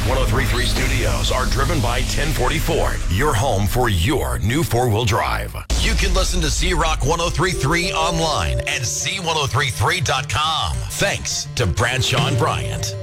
C-Rock 1033 studios are driven by 1040 Ford, your home for your new four-wheel drive. You can listen to C-Rock 1033 online at C1033.com. Thanks to Bradshaw and Bryant.